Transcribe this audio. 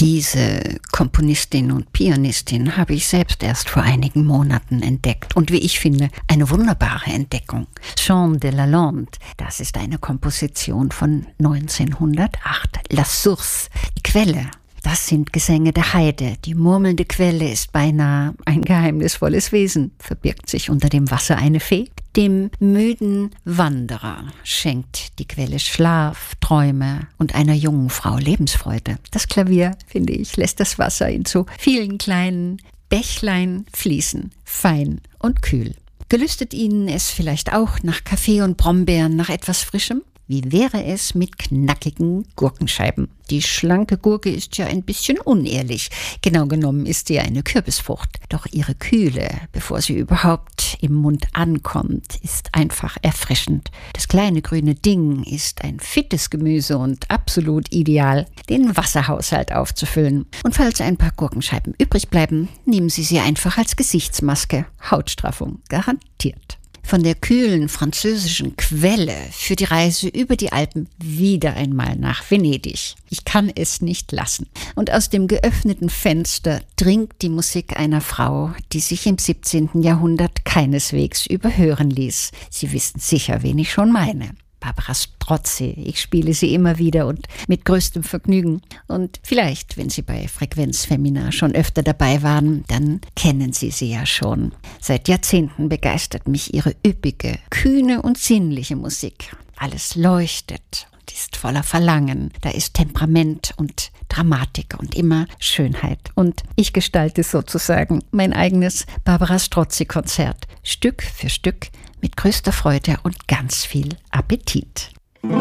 Diese Komponistin und Pianistin habe ich selbst erst vor einigen Monaten entdeckt und wie ich finde, eine wunderbare Entdeckung. Chant de la Lande, das ist eine Komposition von 1908. La Source, die Quelle. Das sind Gesänge der Heide. Die murmelnde Quelle ist beinahe ein geheimnisvolles Wesen. Verbirgt sich unter dem Wasser eine Fee? Dem müden Wanderer schenkt die Quelle Schlaf, Träume und einer jungen Frau Lebensfreude. Das Klavier, finde ich, lässt das Wasser in so vielen kleinen Bächlein fließen, fein und kühl. Gelüstet Ihnen es vielleicht auch nach Kaffee und Brombeeren, nach etwas Frischem? Wie wäre es mit knackigen Gurkenscheiben? Die schlanke Gurke ist ja ein bisschen unehrlich. Genau genommen ist sie eine Kürbisfrucht. Doch ihre Kühle, bevor sie überhaupt im Mund ankommt, ist einfach erfrischend. Das kleine grüne Ding ist ein fittes Gemüse und absolut ideal, den Wasserhaushalt aufzufüllen. Und falls ein paar Gurkenscheiben übrig bleiben, nehmen Sie sie einfach als Gesichtsmaske. Hautstraffung garantiert. Von der kühlen französischen Quelle für die Reise über die Alpen wieder einmal nach Venedig. Ich kann es nicht lassen. Und aus dem geöffneten Fenster dringt die Musik einer Frau, die sich im 17. Jahrhundert keineswegs überhören ließ. Sie wissen sicher, wen ich schon meine. Barbara Strozzi. Ich spiele sie immer wieder und mit größtem Vergnügen. Und vielleicht, wenn Sie bei Frequenz Femina schon öfter dabei waren, dann kennen Sie sie ja schon. Seit Jahrzehnten begeistert mich ihre üppige, kühne und sinnliche Musik. Alles leuchtet und ist voller Verlangen. Da ist Temperament und Dramatik und immer Schönheit. Und ich gestalte sozusagen mein eigenes Barbara Strozzi-Konzert. Stück für Stück, mit größter Freude und ganz viel Appetit.